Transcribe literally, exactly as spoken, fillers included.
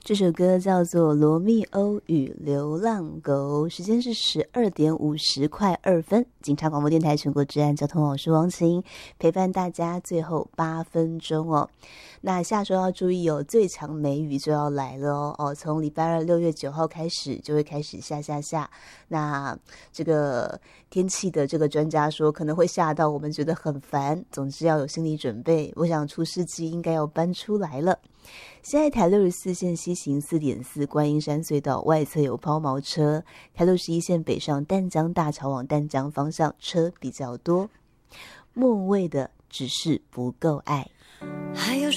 这首歌叫做《罗密欧与流浪狗》，时间是十二点五十快二分。警察广播电台全国治安交通网，我是王晴，陪伴大家最后八分钟哦。那下周要注意哦，最强梅雨就要来了哦。哦，从礼拜二六月九号开始就会开始下下下。那这个天气的这个专家说，可能会下到我们觉得很烦，总之要有心理准备。我想除湿机应该要搬出来了。现在台六十四线西行 四点四 观音山隧道外侧有抛锚车，台六十一线北上淡江大桥往淡江方向车比较多。莫文蔚的只是不够爱。 还有